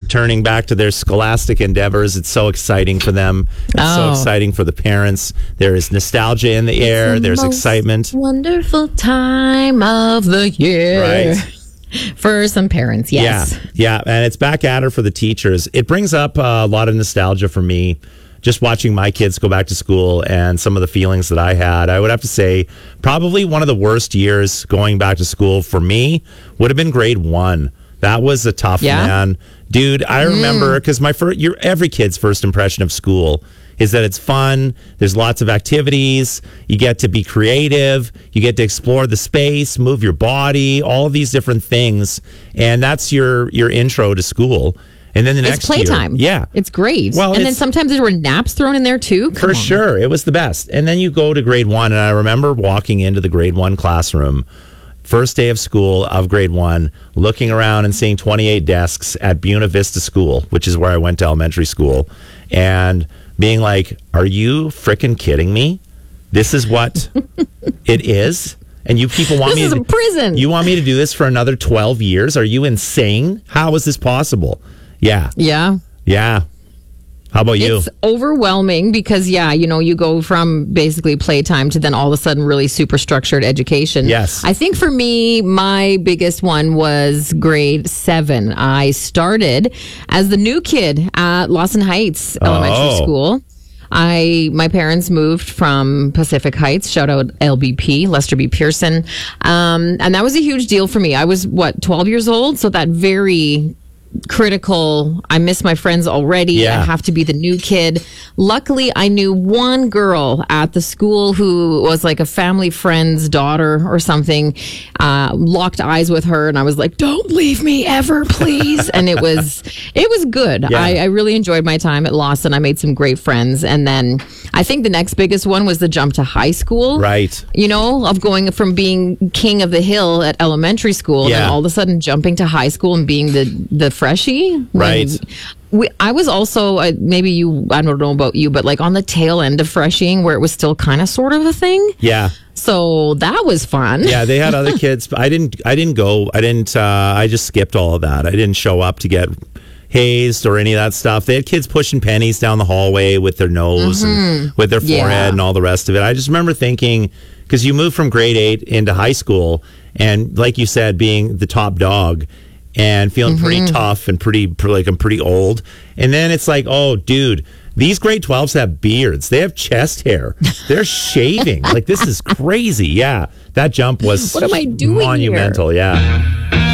turning back to their scholastic endeavors. It's so exciting for them. It's so exciting for the parents. There is nostalgia in the air. There's excitement. Wonderful time of the year. Right. For some parents, yes. Yeah. And it's back at her for the teachers. It brings up a lot of nostalgia for me. Just watching my kids go back to school and some of the feelings that I had. I would have to say probably one of the worst years going back to school for me would have been grade 1. That was a tough man. Dude, I remember because every kid's first impression of school is that it's fun. There's lots of activities. You get to be creative. You get to explore the space, move your body, all of these different things. And that's your intro to school. And then the next playtime. year, it's great. Well, and then sometimes there were naps thrown in there too. For sure, it was the best. And then you go to grade 1, and I remember walking into the grade 1 classroom, first day of school of grade 1, looking around and seeing 28 desks at Buena Vista School, which is where I went to elementary school, and being like, "Are you freaking kidding me? This is what it is." And you people want this is a prison. You want me to do this for another 12 years? Are you insane? How is this possible? Yeah. How about you? It's overwhelming because, you go from basically playtime to then all of a sudden really super structured education. Yes. I think for me, my biggest one was grade 7. I started as the new kid at Lawson Heights Elementary School. My parents moved from Pacific Heights. Shout out LBP, Lester B. Pearson. And that was a huge deal for me. I was, 12 years old? So that very critical, I miss my friends already. I have to be the new kid. Luckily, I knew one girl at the school who was like a family friend's daughter or something. Locked eyes with her, and I was like, "Don't leave me ever, please." And it was good. Yeah. I really enjoyed my time at Lawson. I made some great friends, and then I think the next biggest one was the jump to high school. Right. Of going from being king of the hill at elementary school, and then all of a sudden jumping to high school and being the freshie. Right. I was also, maybe you, I don't know about you, but like on the tail end of freshieing where it was still kind of sort of a thing. Yeah. So that was fun. Yeah, they had other kids. But I didn't go. I just skipped all of that. I didn't show up to get hazed or any of that stuff. They had kids pushing pennies down the hallway with their nose and with their forehead and all the rest of it. I just remember thinking, because you move from grade 8 into high school, and like you said, being the top dog and feeling pretty tough and I'm pretty old. And then it's like, oh, dude, these grade 12s have beards. They have chest hair. They're shaving. Like, this is crazy. Yeah, that jump was what am I doing monumental. here? Yeah.